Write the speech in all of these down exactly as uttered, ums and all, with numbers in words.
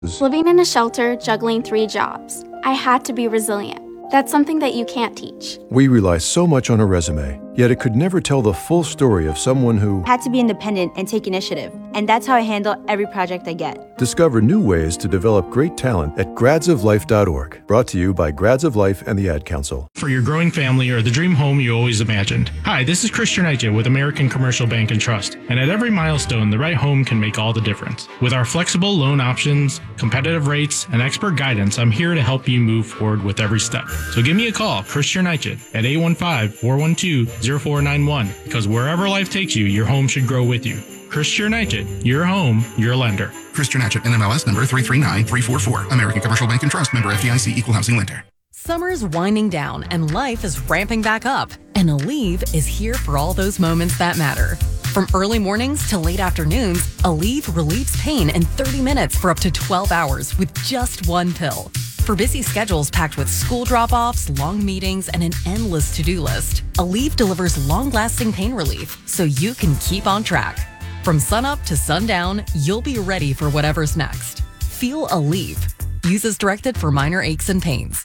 Living in a shelter, juggling three jobs. I had to be resilient. That's something that you can't teach. We rely so much on a resume, yet it could never tell the full story of someone who had to be independent and take initiative. And that's how I handle every project I get. Discover new ways to develop great talent at grads of life dot org. Brought to you by Grads of Life and the Ad Council. For your growing family or the dream home you always imagined. Hi, this is Chris Chernicha with American Commercial Bank and Trust. And at every milestone, the right home can make all the difference. With our flexible loan options, competitive rates, and expert guidance, I'm here to help you move forward with every step. So give me a call, Chris Chernicha, at eight one five, four one two, zero four nine one, because wherever life takes you, your home should grow with you. Chris Chernicha, your home, your lender. Chris Chernicha, N M L S number three three nine three four four. American Commercial Bank and Trust, member F D I C, equal housing lender. Summer's winding down and life is ramping back up. And Aleve is here for all those moments that matter. From early mornings to late afternoons, Aleve relieves pain in thirty minutes for up to twelve hours with just one pill. For busy schedules packed with school drop-offs, long meetings, and an endless to-do list, Aleve delivers long-lasting pain relief so you can keep on track. From sunup to sundown, you'll be ready for whatever's next. Feel Aleve. Use as directed for minor aches and pains.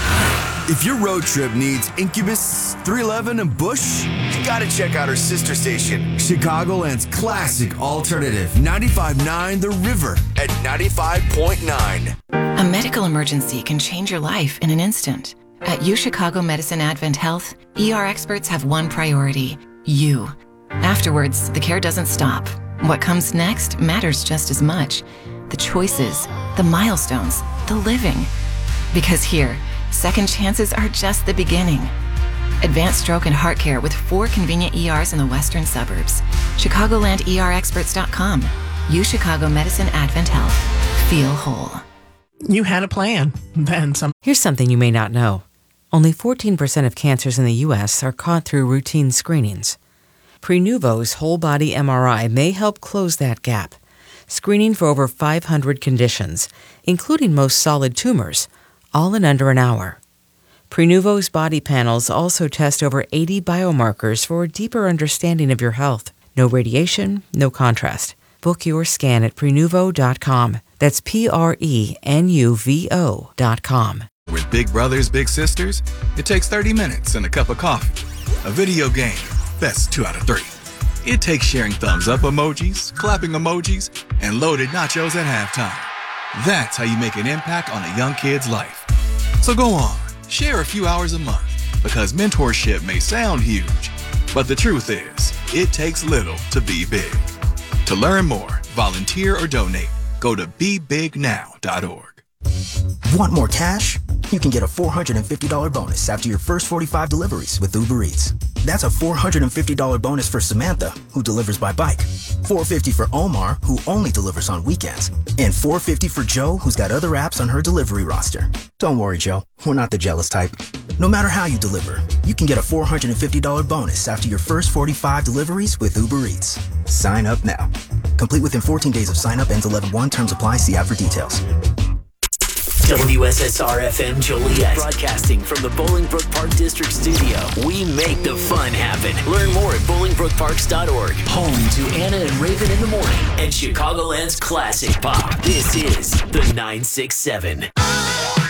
If your road trip needs Incubus, three eleven, and Bush, you gotta check out our sister station, Chicagoland's classic alternative, ninety-five point nine The River at ninety-five point nine. A medical emergency can change your life in an instant. At U Chicago Medicine Advent Health, E R experts have one priority, you. Afterwards, the care doesn't stop. What comes next matters just as much. The choices, the milestones, the living. Because here, second chances are just the beginning. Advanced stroke and heart care with four convenient E Rs in the western suburbs. Chicagoland E R experts dot com. U Chicago Medicine Advent Health. Feel whole. You had a plan, then some. Here's something you may not know. Only fourteen percent of cancers in the U S are caught through routine screenings. Prenuvo's whole body M R I may help close that gap, screening for over five hundred conditions, including most solid tumors, all in under an hour. Prenuvo's body panels also test over eighty biomarkers for a deeper understanding of your health. No radiation, no contrast. Book your scan at prenuvo dot com. That's P R E N U V O dot com. With Big Brothers Big Sisters, it takes thirty minutes and a cup of coffee. A video game, that's two out of three. It takes sharing thumbs up emojis, clapping emojis, and loaded nachos at halftime. That's how you make an impact on a young kid's life. So go on, share a few hours a month, because mentorship may sound huge, but the truth is, it takes little to be big. To learn more, volunteer, or donate, go to be big now dot org. Want more cash? You can get a four hundred fifty dollars bonus after your first forty-five deliveries with Uber Eats. That's a four hundred fifty dollars bonus for Samantha, who delivers by bike, four hundred fifty dollars for Omar, who only delivers on weekends, and four hundred fifty dollars for Joe, who's got other apps on her delivery roster. Don't worry, Joe. We're not the jealous type. No matter how you deliver, you can get a four hundred fifty dollars bonus after your first forty-five deliveries with Uber Eats. Sign up now. Complete within fourteen days of sign up. Ends eleven one. Terms apply. See app for details. W S S R F M Joliet, broadcasting from the Bolingbrook Park District Studio. We make the fun happen. Learn more at bolingbrook parks dot org. Home to Anna and Raven in the morning and Chicagoland's classic pop. This is the nine six seven.